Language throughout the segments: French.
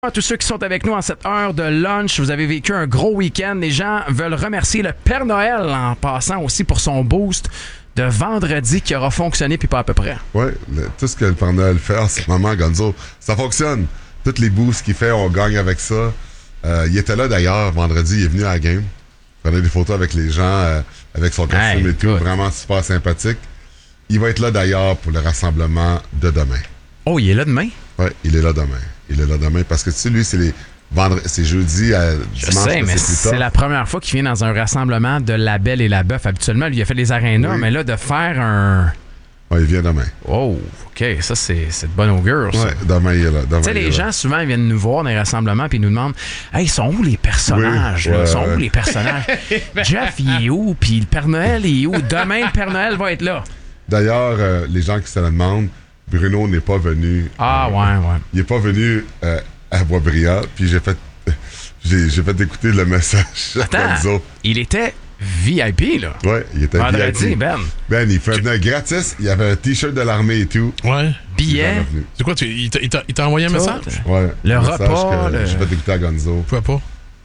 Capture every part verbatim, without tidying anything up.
À tous ceux qui sont avec nous en cette heure de lunch, vous avez vécu un gros week-end. Les gens veulent remercier le Père Noël en passant aussi pour son boost de vendredi qui aura fonctionné puis pas à peu près. Oui, tout ce que le Père Noël fait en ce moment, Gonzo, ça fonctionne. Toutes les boosts qu'il fait, on gagne avec ça. Euh, il était là d'ailleurs vendredi, il est venu à la game. Il prenait des photos avec les gens, euh, avec son costume hey, et tout, good. Vraiment super sympathique. Il va être là d'ailleurs pour le rassemblement de demain. Oh, il est là demain? Oui, il est là demain. Il est là demain parce que tu sais, lui, c'est les vendredis, c'est jeudi à dimanche. Je sais, mais c'est, c'est la première fois qu'il vient dans un rassemblement de La Belle et la Bœuf. Habituellement, lui, il a fait les arénas, oui. Mais là, de faire un... Oui, il vient demain. Oh, OK. Ça, c'est, c'est de bonne augure, ça. Oui, demain, il est là. Tu sais, les gens, là. Souvent, ils viennent nous voir dans les rassemblements puis ils nous demandent « Hey, ils sont où les personnages? Oui, là? ouais, Ils sont ouais. où les personnages? Jeff, il est où? Puis le Père Noël, il est où? Demain, le Père Noël va être là. » D'ailleurs, euh, les gens qui se le demandent, Bruno n'est pas venu. Ah, euh, ouais, ouais. Il n'est pas venu euh, à Boisbriand, puis j'ai fait, j'ai, j'ai fait écouter le message. Attends, il était V I P, là. Ouais, il était vendredi, V I P. Ben. Ben, il venait gratis. Il y avait un T-shirt de l'armée et tout. Ouais. Billet. C'est quoi, tu, il, t'a, il, t'a, il t'a envoyé un Tout. message? Ouais. Le message repas. Que le... J'ai fait écouter à Gonzo. Pourquoi pas?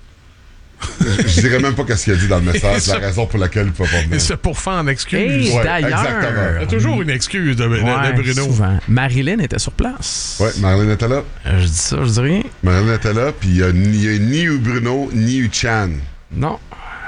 je, je dirais même pas qu'est-ce qu'il a dit dans le message, la raison pour laquelle il ne peut pas venir. C'est pour faire en excuse. Hey, ouais, d'ailleurs. exactement. Il y a toujours une excuse de, de, ouais, de Bruno. Souvent. Marilyn était sur place. Ouais, Marilyn était là. Euh, je dis ça, je dis rien. Marilyn était là, puis il y a, il y a ni eu Bruno, ni eu Chan. Non.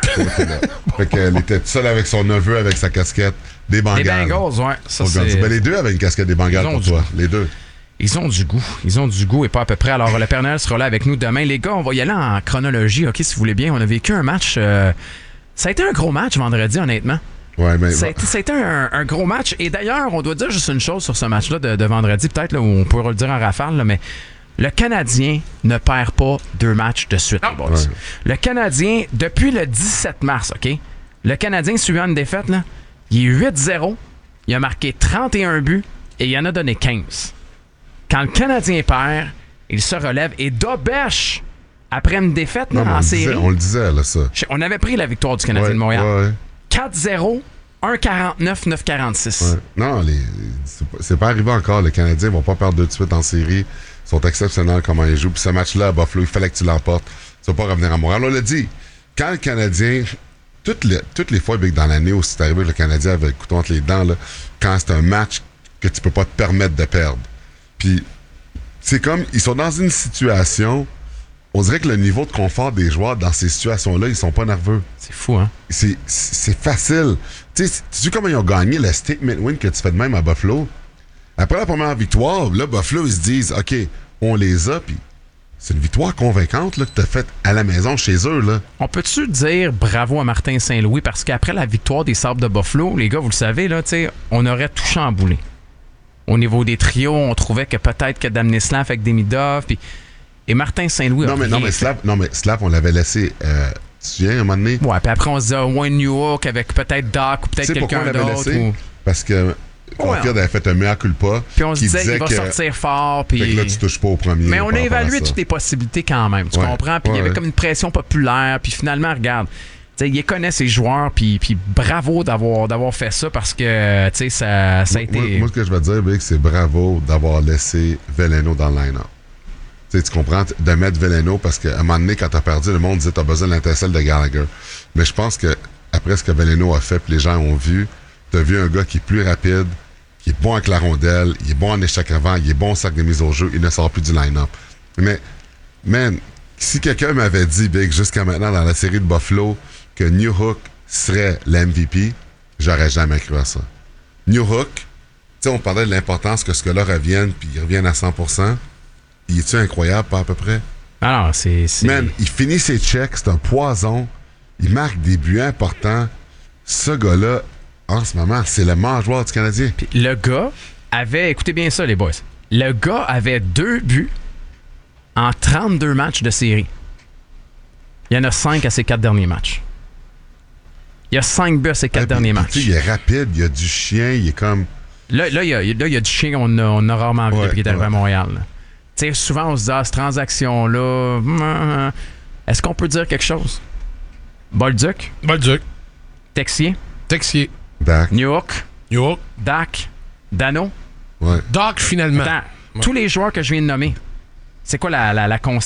Fait qu'elle était seule avec son neveu, avec sa casquette des Bengals. Les Bengals, ouais. Ça, c'est... Ben, les deux avaient une casquette des Bengals pour toi. Du... Les deux. Ils ont du goût. Ils ont du goût et pas à peu près. Alors, le Père Noël sera là avec nous demain. Les gars, on va y aller en chronologie, OK, si vous voulez bien. On a vécu un match... Euh... Ça a été un gros match vendredi, honnêtement. Ouais, mais... Ça a été, ça a été un, un gros match. Et d'ailleurs, on doit dire juste une chose sur ce match-là de, de vendredi, peut-être, là, où on pourra le dire en rafale, là, mais... Le Canadien ne perd pas deux matchs de suite, les boys. Ouais. Le Canadien, depuis le dix-sept mars, OK? Le Canadien, suivant une défaite, là, il est huit zéro, il a marqué trente et un buts et il en a donné quinze. Quand le Canadien perd, il se relève et d'Obèche, après une défaite là, non, en on série... Le disait, on le disait, là, ça. On avait pris la victoire du Canadien ouais, de Montréal. Ouais, ouais. quatre zéro, un quarante-neuf, neuf quarante-six. Ouais. Non, les, c'est, pas, c'est pas arrivé encore. Les Canadiens vont pas perdre deux de suite en série. Ils sont exceptionnels comment ils jouent. Puis ce match-là à Buffalo, il fallait que tu l'emportes. Tu vas pas revenir à Montréal. On l'a dit. Quand le Canadien, toutes les, toutes les fois dans l'année où c'est arrivé, le Canadien avait le couteau entre les dents, là, quand c'est un match que tu peux pas te permettre de perdre. Puis c'est comme, ils sont dans une situation, on dirait que le niveau de confort des joueurs dans ces situations-là, ils sont pas nerveux. C'est fou, hein? C'est, c'est facile. Tu sais, tu sais comment ils ont gagné le statement win que tu fais de même à Buffalo? Après la première victoire, là, Buffalo, ils se disent, OK, on les a, puis c'est une victoire convaincante là, que tu as faite à la maison chez eux. Là. On peut-tu dire bravo à Martin Saint-Louis, parce qu'après la victoire des Sabres de Buffalo, les gars, vous le savez, là, on aurait tout chamboulé. Au niveau des trios, on trouvait que peut-être que d'amener Slav avec Demidov, puis... et Martin Saint-Louis non, a mais, non, mais Slav, non, mais Slav, on l'avait laissé... Euh, tu viens, à un moment donné? Ouais, puis après, on se dit, oh, Wayne Newhook avec peut-être Doc ou peut-être quelqu'un d'autre. Ou... Parce que... Confield ouais. avait fait un mea culpa. Puis on se disait, disait il va que, sortir fort. Puis... Fait que là, tu touches pas au premier. Mais on a évalué toutes les possibilités quand même. Tu ouais. comprends? Puis il ouais. y avait comme une pression populaire. Puis finalement, regarde, il connaît ses joueurs. Puis, puis bravo d'avoir, d'avoir fait ça parce que ça, ça a moi, été. Moi, moi, ce que je veux dire, Big, c'est bravo d'avoir laissé Veleno dans le line-up. T'sais, tu comprends? De mettre Veleno parce qu'à un moment donné, quand t'as perdu, le monde disait t'as besoin de l'intercelle de Gallagher. Mais je pense que après ce que Veleno a fait, puis les gens ont vu, t'as vu un gars qui est plus rapide, qui est bon avec la rondelle, il est bon en échec avant, il est bon au sac de mise au jeu, il ne sort plus du line-up. Mais, man, si quelqu'un m'avait dit, Big, jusqu'à maintenant dans la série de Buffalo, que Newhook serait l'M V P, j'aurais jamais cru à ça. Newhook, tu sais, on parlait de l'importance que ce gars-là revienne, puis il revienne à cent pour cent. Il est-tu incroyable, pas à peu près? Alors, c'est, c'est... Man, il finit ses checks, c'est un poison. Il marque des buts importants. Ce gars-là, en ce moment, c'est le meilleur joueur du Canadien. Puis le gars avait... Écoutez bien ça, les boys. Le gars avait deux buts en trente-deux matchs de série. Il y en a cinq à ses quatre derniers matchs. Il y a cinq buts à ses quatre puis, derniers puis, matchs. Il est rapide, il y a du chien, il est comme... Là, là, il, y a, là il y a du chien qu'on a, on a rarement vu ouais, depuis qu'il est arrivé ouais. à Montréal. Tu sais, souvent, on se dit, ah, cette transaction-là... Hum, est-ce qu'on peut dire quelque chose? Bolduc? Bolduc. Texier? Texier. Dak. Newhook? Newhook. Dak? Dano? Ouais. Doc, finalement. Attends, ouais. tous les joueurs que je viens de nommer, c'est quoi la, la, la constante?